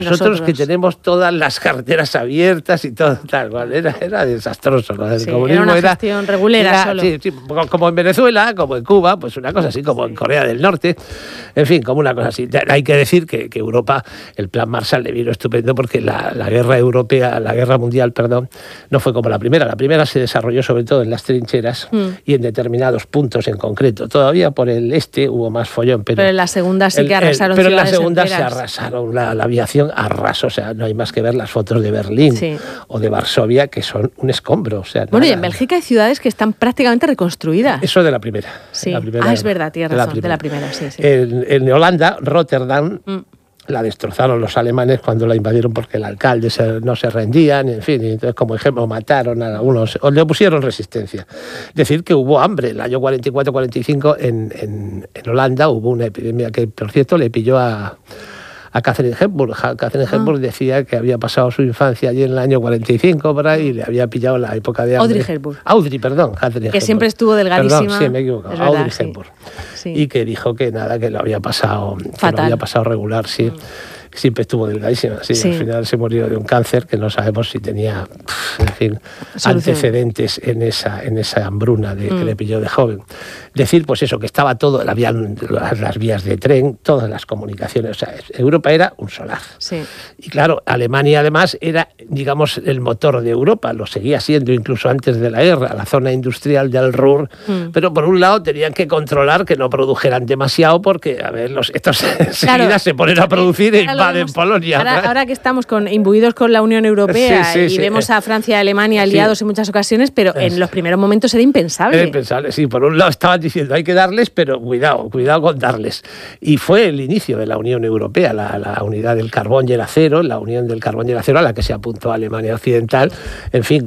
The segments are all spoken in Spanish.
Nosotros que tenemos todas las carreteras abiertas y todo tal, ¿vale? Era desastroso, ¿no? El comunismo era una gestión regulera solo. Sí, como en Venezuela, como en Cuba, pues una cosa así, como en Corea del Norte, en fin, como una cosa así. Hay que decir que Europa, el plan Marshall le vino estupendo porque la guerra europea, la guerra mundial, perdón, no fue como la primera. La primera se desarrolló sobre todo en las trincheras y en determinados puntos en concreto. Todavía por el este hubo más follón, pero en la segunda sí que arrasaron pero en la ciudades segunda enteras. Se arrasaron la aviación arrasó, o sea, no hay más que ver las fotos de Berlín o de Varsovia, que son un escombro. O sea, bueno, y en Bélgica hay ciudades que están prácticamente reconstruidas. Eso de la primera. Sí. La primera, es verdad, tienes razón, de la primera, sí. En Holanda, Rotterdam, la destrozaron los alemanes cuando la invadieron porque el alcalde no se rendían, en fin, y entonces como ejemplo mataron a algunos, o le pusieron resistencia. Es decir, que hubo hambre. El año 44-45 en Holanda hubo una epidemia que, por cierto, le pilló a Catherine Hepburn. Catherine Hepburn decía que había pasado su infancia allí en el año 45 por ahí y le había pillado la época de hambre. Audrey Hepburn. Catherine Hepburn. Que siempre estuvo delgadísima. Perdón, sí, me he equivocado. Audrey Hepburn. Sí. Y que dijo que nada, que lo había pasado fatal. Que lo había pasado regular, sí. Siempre estuvo delgadísima, sí. Al final se murió de un cáncer que no sabemos si tenía, en fin, antecedentes en esa hambruna que le pilló de joven. Decir, pues eso, que estaba todo, habían las vías de tren, todas las comunicaciones, o sea, Europa era un solar. Sí. Y claro, Alemania además era, digamos, el motor de Europa, lo seguía siendo incluso antes de la guerra, la zona industrial del Ruhr, pero por un lado tenían que controlar que no produjeran demasiado porque, a ver, estos enseguida se ponen a producir y invaden Polonia. Ahora que estamos imbuidos con la Unión Europea y vemos a Francia y Alemania aliados en muchas ocasiones, pero en los primeros momentos era impensable. Era impensable, sí. Por un lado estaban diciendo hay que darles, pero cuidado con darles. Y fue el inicio de la Unión Europea, la unidad del carbón y el acero, la unión del carbón y el acero a la que se apuntó Alemania Occidental. En fin,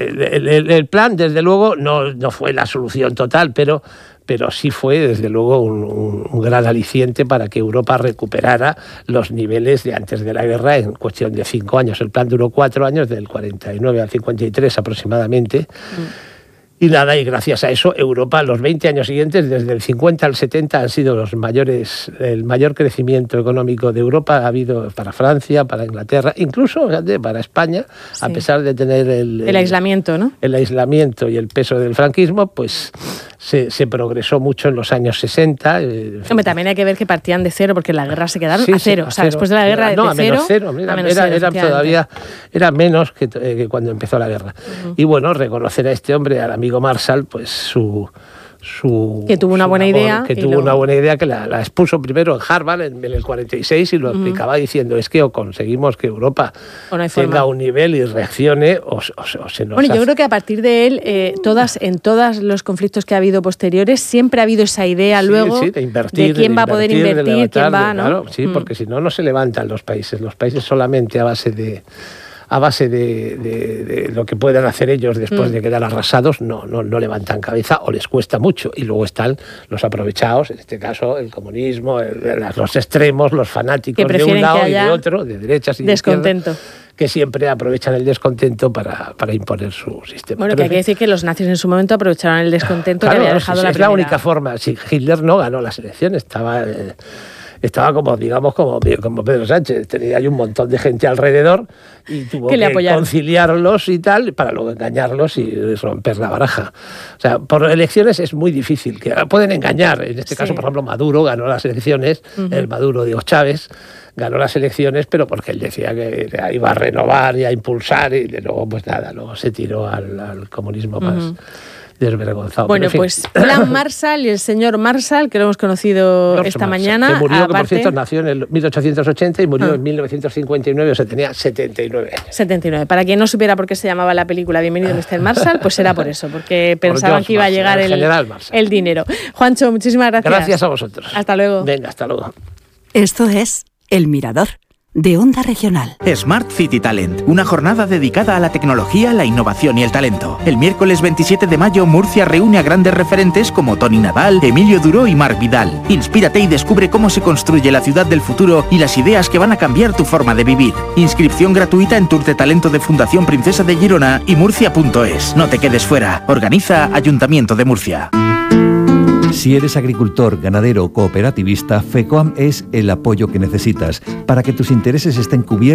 el plan, desde luego, no fue la solución total, pero sí fue, desde luego, un gran aliciente para que Europa recuperara los niveles de antes de la guerra en cuestión de 5 años. El plan duró 4 años, del 49 al 53 aproximadamente. Y nada, y gracias a eso, Europa, los 20 años siguientes, desde el 50 al 70, han sido el mayor crecimiento económico de Europa. Ha habido para Francia, para Inglaterra, incluso para España, a pesar de tener el aislamiento, ¿no? El aislamiento y el peso del franquismo, pues se progresó mucho en los años 60. Hombre, también hay que ver que partían de cero, porque la guerra se quedaron a cero. O sea, después de la guerra a menos cero. Era menos que cuando empezó la guerra. Y bueno, reconocer a este hombre, al amigo Marshall, pues que tuvo una buena idea. Que tuvo una buena idea, que la expuso primero en Harvard en el 46 y lo explicaba diciendo, es que o conseguimos que Europa tenga un nivel y reaccione o se nos Bueno, yo creo que a partir de él, en todos los conflictos que ha habido posteriores, siempre ha habido esa idea luego de invertir, de quién va a poder invertir, quién va, ¿no? Claro, sí, porque si no se levantan los países. Los países solamente a base de lo que puedan hacer ellos después de quedar arrasados, no levantan cabeza o les cuesta mucho. Y luego están los aprovechados, en este caso el comunismo, los extremos, los fanáticos de un lado y de otro, de derechas y de izquierdas, que siempre aprovechan el descontento para imponer su sistema. Bueno, que hay que decir que los nazis en su momento aprovecharon el descontento que había dejado la primera. Es la única forma. Si Hitler no ganó las elecciones, estaba como Pedro Sánchez, tenía ahí un montón de gente alrededor y tuvo que conciliarlos y tal, para luego engañarlos y romper la baraja. O sea, por elecciones es muy difícil, que pueden engañar. En este caso, por ejemplo, Maduro ganó las elecciones, el Maduro de Chávez ganó las elecciones, pero porque él decía que iba a renovar y a impulsar, y luego pues nada, luego se tiró al comunismo más desvergonzado. Bueno, pues Plan Marshall y el señor Marshall, que lo hemos conocido esta mañana. Que murió, que por cierto nació en el 1880 y murió en 1959, o sea, tenía 79 años. 79. Para quien no supiera por qué se llamaba la película Bienvenido Mr. Marshall, pues era por eso, porque pensaban que iba a llegar el dinero. Juancho, muchísimas gracias. Gracias a vosotros. Hasta luego. Venga, hasta luego. Esto es El Mirador, de Onda Regional. Smart City Talent, una jornada dedicada a la tecnología, la innovación y el talento. El miércoles 27 de mayo, Murcia reúne a grandes referentes como Toni Nadal, Emilio Duró y Marc Vidal. Inspírate y descubre cómo se construye la ciudad del futuro y las ideas que van a cambiar tu forma de vivir. Inscripción gratuita en Tour de Talento de Fundación Princesa de Girona y murcia.es. No te quedes fuera. Organiza Ayuntamiento de Murcia. Si eres agricultor, ganadero o cooperativista, FECOAM es el apoyo que necesitas para que tus intereses estén cubiertos